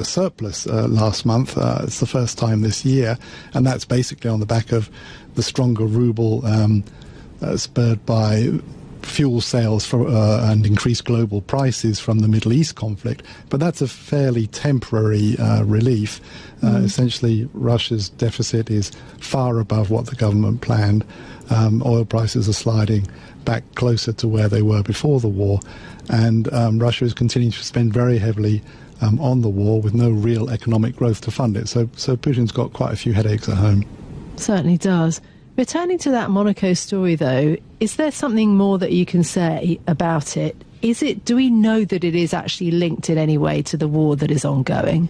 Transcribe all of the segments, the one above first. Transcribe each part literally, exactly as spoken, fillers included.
a surplus uh, last month. Uh, it's the first time this year, and that's basically on the back of the stronger ruble um, uh, spurred by fuel sales for, uh, and increased global prices from the Middle East conflict. But that's a fairly temporary uh, relief. Uh, mm. Essentially, Russia's deficit is far above what the government planned. Um, oil prices are sliding back closer to where they were before the war. And um, Russia is continuing to spend very heavily um, on the war with no real economic growth to fund it. So, so Putin's got quite a few headaches at home. Certainly does. Returning to that Monaco story, though, is there something more that you can say about it? Is it? Do we know that it is actually linked in any way to the war that is ongoing?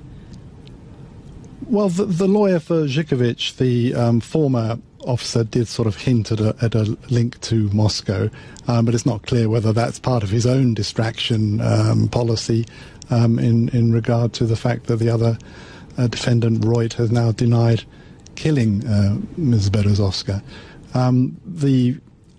Well, the, the lawyer for Zhikovic, the um, former officer, did sort of hint at a, at a link to Moscow, um, but it's not clear whether that's part of his own distraction um, policy um, in, in regard to the fact that the other uh, defendant, Reut, has now denied killing uh, Miz Berezovska. Um, the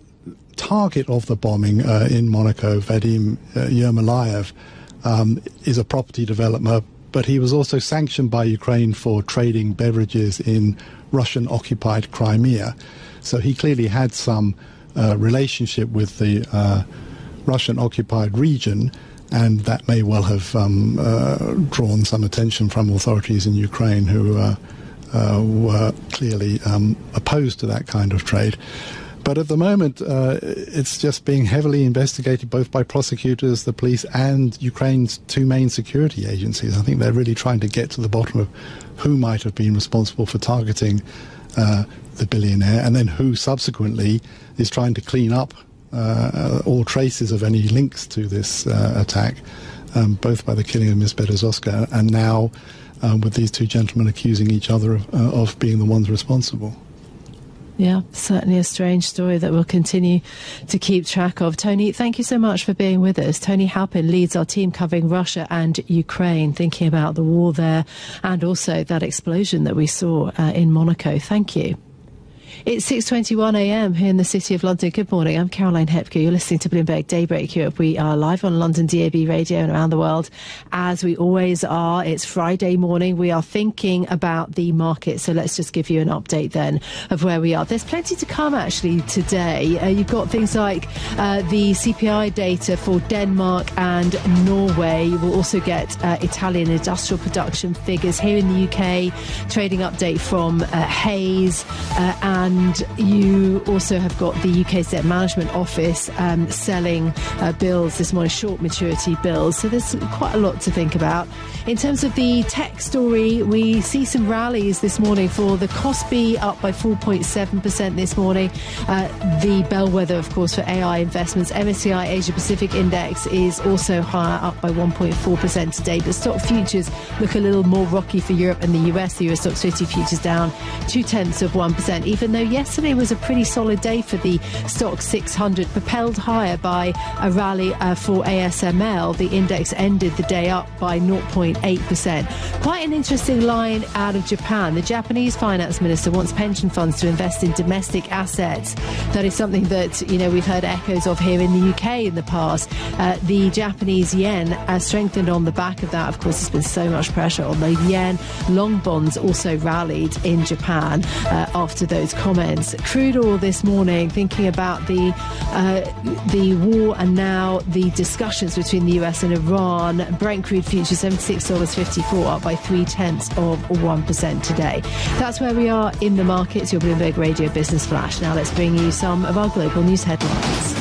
target of the bombing uh, in Monaco, Vadim uh, Yermolayev, um, is a property developer, but he was also sanctioned by Ukraine for trading beverages in Russian-occupied Crimea. So he clearly had some uh, relationship with the uh, Russian-occupied region, and that may well have um, uh, drawn some attention from authorities in Ukraine who uh, uh, were clearly um, opposed to that kind of trade. But at the moment, uh, it's just being heavily investigated both by prosecutors, the police, and Ukraine's two main security agencies. I think they're really trying to get to the bottom of who might have been responsible for targeting uh, the billionaire, and then who subsequently is trying to clean up uh, all traces of any links to this uh, attack, um, both by the killing of Miz Berezovska and now um, with these two gentlemen accusing each other of, uh, of being the ones responsible. Yeah, certainly a strange story that we'll continue to keep track of. Tony, thank you so much for being with us. Tony Halpin leads our team covering Russia and Ukraine, thinking about the war there and also that explosion that we saw uh, in Monaco. Thank you. It's six twenty-one a m here in the City of London. Good morning, I'm Caroline Hepker. You're listening to Bloomberg Daybreak Europe. We are live on London D A B radio and around the world, as we always are. It's Friday morning. We are thinking about the market, so let's just give you an update then of where we are. There's plenty to come, actually, today. Uh, you've got things like uh, the C P I data for Denmark and Norway. You will also get uh, Italian industrial production figures here in the U K, trading update from uh, Hayes, uh, and And you also have got the U K's Debt Management Office um, selling uh, bills this morning, short maturity bills. So there's quite a lot to think about. In terms of the tech story, we see some rallies this morning for the Kospi, up by four point seven percent this morning. Uh, the bellwether, of course, for A I investments. M S C I Asia Pacific Index is also higher, up by one point four percent today. But stock futures look a little more rocky for Europe and the U S. The Euro Stoxx fifty futures down two tenths of one percent, even though yesterday was a pretty solid day for the Stoxx six hundred, propelled higher by a rally uh, for A S M L. The index ended the day up by zero point eight percent. Quite an interesting line out of Japan. The Japanese finance minister wants pension funds to invest in domestic assets. That is something that, you know, we've heard echoes of here in the U K in the past. Uh, the Japanese yen has strengthened on the back of that. Of course, there's been so much pressure on the yen. Long bonds also rallied in Japan uh, after those comments. Crude oil this morning, thinking about the uh, the war and now the discussions between the U S and Iran. Brent crude futures seventy-six dollars fifty-four, up by three tenths of one percent today. That's where we are in the markets. Your Bloomberg Radio Business Flash. Now let's bring you some of our global news headlines.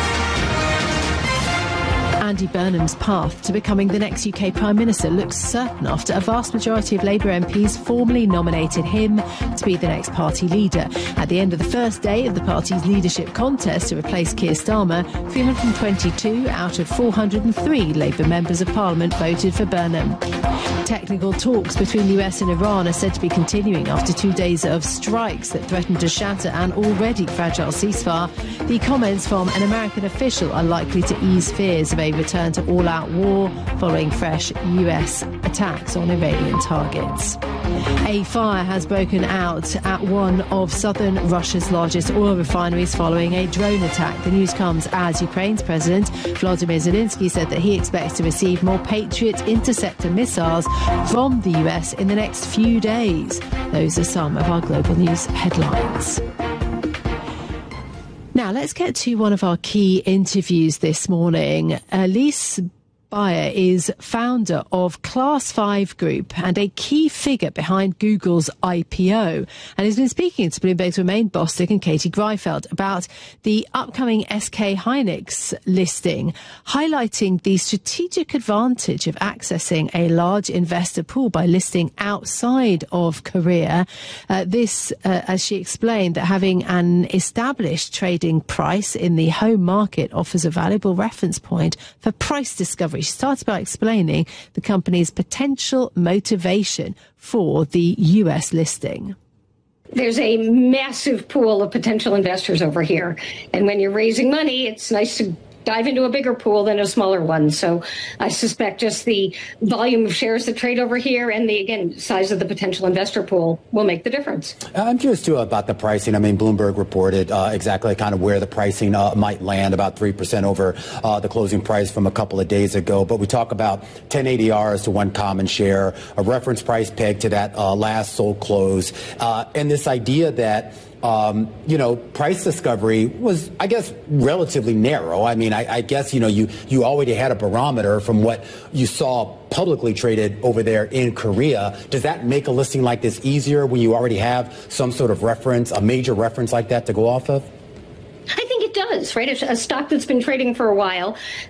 Andy Burnham's path to becoming the next U K Prime Minister looks certain after a vast majority of Labour M Ps formally nominated him to be the next party leader. At the end of the first day of the party's leadership contest to replace Keir Starmer, three hundred twenty-two out of four hundred three Labour members of Parliament voted for Burnham. Technical talks between the U S and Iran are said to be continuing after two days of strikes that threaten to shatter an already fragile ceasefire. The comments from an American official are likely to ease fears of a return to all-out war following fresh U S attacks on Iranian targets. A fire has broken out at one of southern Russia's largest oil refineries following a drone attack. The news comes as Ukraine's President Volodymyr Zelensky said that he expects to receive more Patriot interceptor missiles from the U S in the next few days. Those are some of our global news headlines. Now, let's get to one of our key interviews this morning. Elise Bayer is founder of Class five Group and a key figure behind Google's I P O, and has been speaking to Bloomberg's Romain Bostick and Katie Greifeld about the upcoming S K Hynix listing, highlighting the strategic advantage of accessing a large investor pool by listing outside of Korea. Uh, this, uh, as she explained, that having an established trading price in the home market offers a valuable reference point for price discovery. She starts by explaining the company's potential motivation for the U S listing. There's a massive pool of potential investors over here. And when you're raising money, it's nice to dive into a bigger pool than a smaller one. So I suspect just the volume of shares that trade over here and the, again, size of the potential investor pool will make the difference. I'm curious, too, about the pricing. I mean, Bloomberg reported uh, exactly kind of where the pricing uh, might land, about three percent over uh, the closing price from a couple of days ago. But we talk about ten A D Rs to one common share, a reference price pegged to that uh, last sold close, uh, and this idea that Um, you know, price discovery was, I guess, relatively narrow. I mean, I, I guess, you know, you, you already had a barometer from what you saw publicly traded over there in Korea. Does that make a listing like this easier when you already have some sort of reference, a major reference like that to go off of? I think it does, right? A, a stock that's been trading for a while,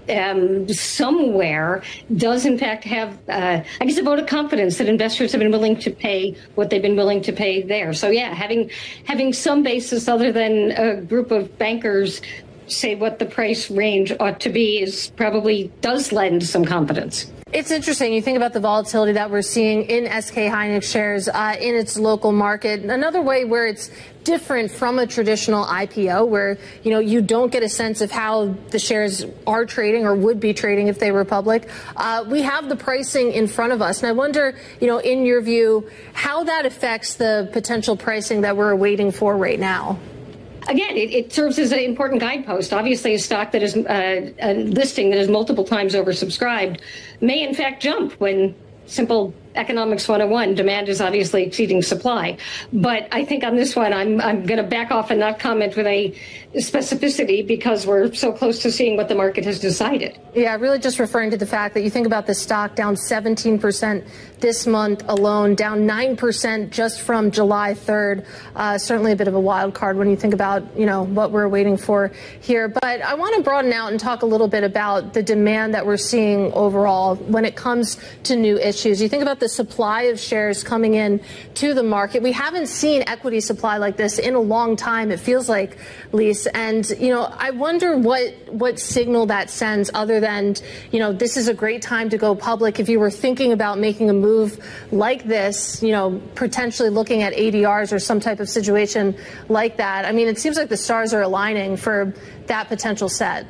um, somewhere does in fact have, uh, I guess, a vote of confidence that investors have been willing to pay what they've been willing to pay there. So, yeah, having having some basis other than a group of bankers say what the price range ought to be is probably does lend some confidence. It's interesting. You think about the volatility that we're seeing in S K Hynix shares uh, in its local market. Another way where it's different from a traditional I P O, where, you know, you don't get a sense of how the shares are trading or would be trading if they were public. Uh, we have the pricing in front of us. And I wonder, you know, in your view, how that affects the potential pricing that we're waiting for right now. Again, it, it serves as an important guidepost. Obviously, a stock that is uh, a listing that is multiple times oversubscribed may, in fact, jump when simple economics one oh one, demand is obviously exceeding supply. But I think on this one, I'm I'm going to back off and not comment with any specificity because we're so close to seeing what the market has decided. Yeah, really just referring to the fact that you think about the stock down seventeen percent this month alone, down nine percent just from July third. Uh, certainly a bit of a wild card when you think about, you know, what we're waiting for here. But I want to broaden out and talk a little bit about the demand that we're seeing overall when it comes to new issues. You think about the supply of shares coming in to the market. We haven't seen equity supply like this in a long time, it feels like, Lise. And, you know, I wonder what what signal that sends other than, you know, this is a great time to go public. If you were thinking about making a move like this, you know, potentially looking at A D Rs or some type of situation like that. I mean, it seems like the stars are aligning for that potential set.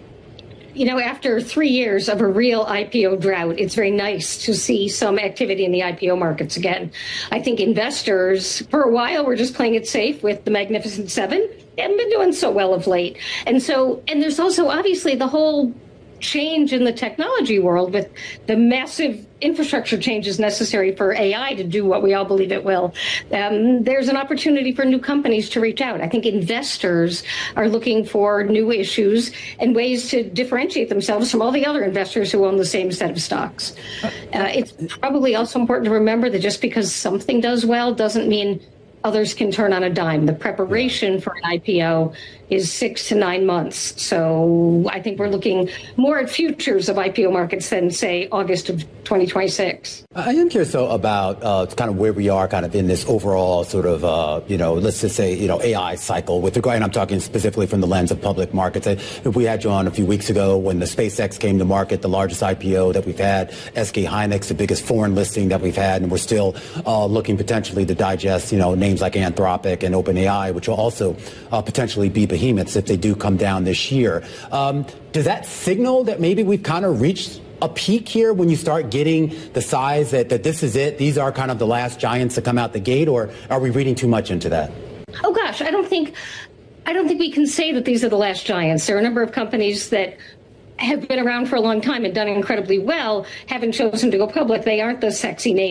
You know, after three years of a real I P O drought, it's very nice to see some activity in the I P O markets again. I think investors, for a while, were just playing it safe with the Magnificent Seven. They haven't been doing so well of late. And so, and there's also obviously the whole change in the technology world with the massive infrastructure changes necessary for A I to do what we all believe it will. Um, there's an opportunity for new companies to reach out. I think investors are looking for new issues and ways to differentiate themselves from all the other investors who own the same set of stocks. Uh, it's probably also important to remember that just because something does well doesn't mean others can turn on a dime. The preparation for an I P O is six to nine months. So I think we're looking more at futures of I P O markets than, say, August of twenty twenty-six. I am curious, though, about uh, kind of where we are kind of in this overall sort of, uh, you know, let's just say, you know, A I cycle with regard, and I'm talking specifically from the lens of public markets. If we had you on a few weeks ago when the SpaceX came to market, the largest I P O that we've had, S K Hynix, the biggest foreign listing that we've had, and we're still uh, looking potentially to digest, you know, names like Anthropic and OpenAI, which will also uh, potentially be behemoths behemoths if they do come down this year. Um, does that signal that maybe we've kind of reached a peak here when you start getting the size that, that this is it? These are kind of the last giants to come out the gate, or are we reading too much into that? Oh, gosh, I don't think I don't think we can say that these are the last giants. There are a number of companies that have been around for a long time and done incredibly well, haven't chosen to go public. They aren't the sexy names